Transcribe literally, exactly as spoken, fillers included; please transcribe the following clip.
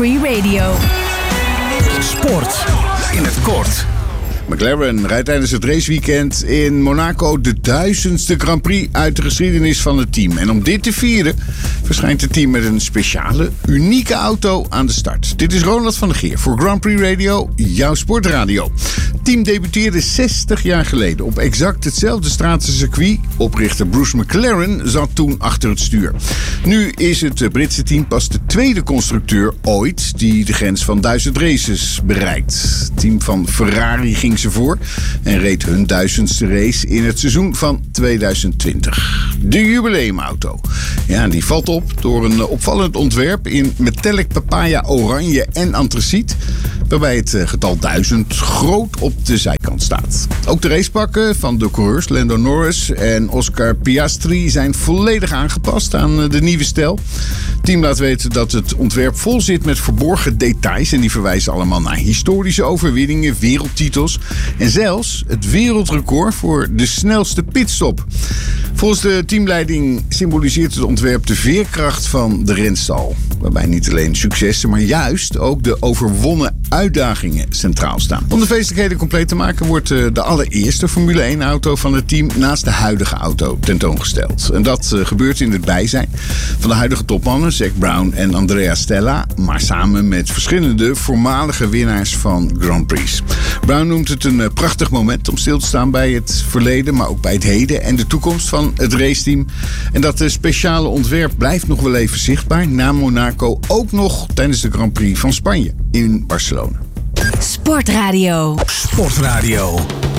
Free Radio. Sport in het kort. McLaren rijdt tijdens het raceweekend in Monaco de duizendste Grand Prix uit de geschiedenis van het team. En om dit te vieren verschijnt het team met een speciale, unieke auto aan de start. Dit is Ronald van der Geer voor Grand Prix Radio, jouw sportradio. Het team debuteerde zestig jaar geleden op exact hetzelfde stratencircuit. Oprichter Bruce McLaren zat toen achter het stuur. Nu is het Britse team pas de tweede constructeur ooit die de grens van duizend races bereikt. Het team van Ferrari ging ze voor en reed hun duizendste race in het seizoen van tweeduizend twintig. De jubileumauto. Ja, die valt op door een opvallend ontwerp in metallic papaya oranje en antraciet, waarbij het getal duizend groot op de zijkant staat. Ook de racepakken van de coureurs Lando Norris en Oscar Piastri zijn volledig aangepast aan de nieuwe stijl. Het team laat weten dat het ontwerp vol zit met verborgen details en die verwijzen allemaal naar historische overwinningen, wereldtitels en zelfs het wereldrecord voor de snelste pitstop. Volgens de teamleiding symboliseert het ontwerp de veerkracht van de renstal, waarbij niet alleen successen, maar juist ook de overwonnen uitdagingen centraal staan. Om de feestelijkheden compleet te maken wordt de allereerste Formule één auto van het team naast de huidige auto tentoongesteld. En dat gebeurt in het bijzijn van de huidige topmannen Zac Brown en Andrea Stella, maar samen met verschillende voormalige winnaars van Grand Prix. Brown noemt het een prachtig moment om stil te staan bij het verleden, maar ook bij het heden en de toekomst van het raceteam. En dat speciale ontwerp blijft nog wel even zichtbaar na Monaco, ook nog tijdens de Grand Prix van Spanje in Barcelona. Sportradio. Sportradio.